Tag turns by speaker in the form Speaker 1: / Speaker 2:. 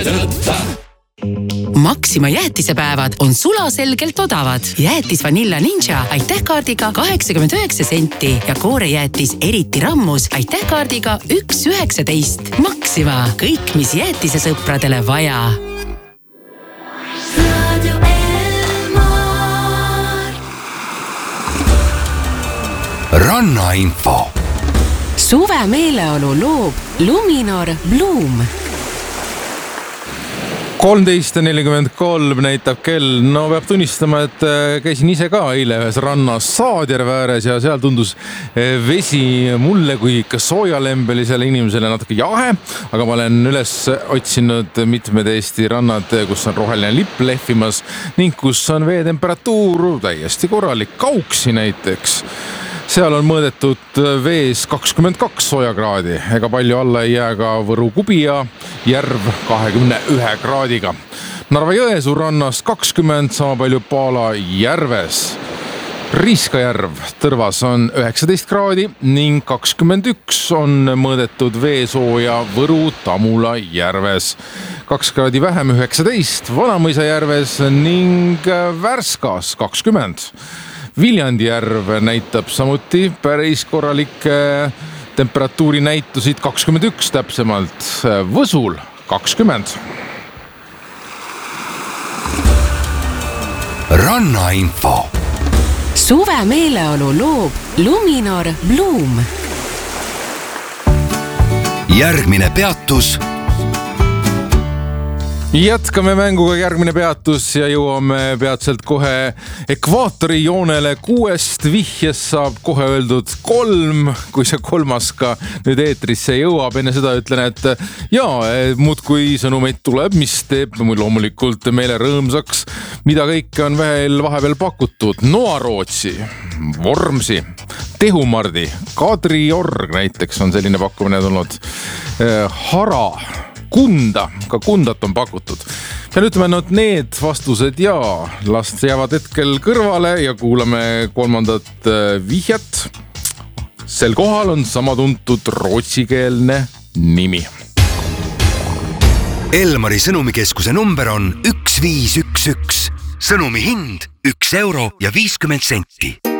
Speaker 1: Maxima jäätisepäevad on sulaselgelt odavad. Jäätis Vanilla Ninja aitähkaardiga 89 senti ja koorejäätis Eriti Rammus aitähkaardiga 1,19. Maxima, kõik mis jäätise sõpradele vaja.
Speaker 2: Rannainfo.
Speaker 3: Suve meeleolu loob Luminor Bloom.
Speaker 4: 13.43 näitab kell. No peab tunnistama, et käisin ise ka eile ühes rannas Saadjärve ääres ja seal tundus vesi mulle kui ikka soojalembelisele inimesele natuke jahe, aga ma olen üles otsinud mitmed Eesti rannad, kus on roheline lipp lehvimas ning kus on veetemperatuur täiesti korralik. Kauksi näiteks. Seal on mõõdetud vees 22 soojakraadi, ega palju alla ei jää ka Võru Kubija järv 21 kraadiga. Narva Jõesuu rannas 20, sama palju Paala järves. Riiska järv Tõrvas on 19 kraadi ning 21 on mõõdetud veesooja Võru Tamula järves. 2 kraadi vähem 19 Vanamõisa järves ning Värskas 20. Viljandi järv näitab samuti päris korralikke temperatuuri näitusid 21 täpsemalt. Võsul 20.
Speaker 2: Rannainfo.
Speaker 3: Suve meeleolu loob Luminor Bloom.
Speaker 2: Järgmine peatus.
Speaker 4: Jätkame mänguga järgmine peatus ja jõuame peatselt kohe ekvaatori joonele. 6 vihjest saab kohe öeldud 3, kui see 3. ka nüüd eetrisse jõuab. Enne seda ütlen, et muudkui sõnumeid tuleb, mis teeb mul loomulikult meele rõõmsaks, mida kõike on vahepeal pakutud. Noarootsi, Vormsi, Tehumardi, Kadriorg näiteks on selline pakkumine tulnud. Hara, Kunda, ka Kundat on pakutud. Pean ütlema, et need vastused last jäävad hetkel kõrvale ja kuulame 3. vihjet. Sel kohal on sama tuntud rootsikeelne nimi.
Speaker 2: Elmari sõnumikeskuse number on 1511. Sõnumi hind 1 euro ja 50 senti.